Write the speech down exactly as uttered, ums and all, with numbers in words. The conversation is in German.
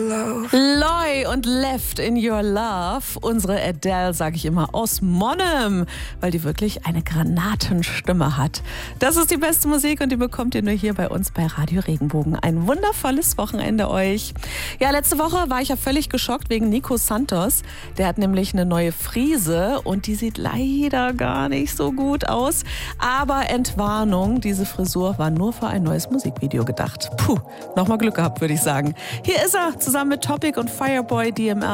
Loy und Left in Your Love. Unsere Adele, sage ich immer, aus Monnem, weil die wirklich eine Granatenstimme hat. Das ist die beste Musik und die bekommt ihr nur hier bei uns bei Radio Regenbogen. Ein wundervolles Wochenende euch. Ja, letzte Woche war ich ja völlig geschockt wegen Nico Santos. Der hat nämlich eine neue Frise und die sieht leider gar nicht so gut aus. Aber Entwarnung, diese Frisur war nur für ein neues Musikvideo gedacht. Puh, nochmal Glück gehabt, würde ich sagen. Hier ist er, zusammen mit Topic und Fireboy D M R.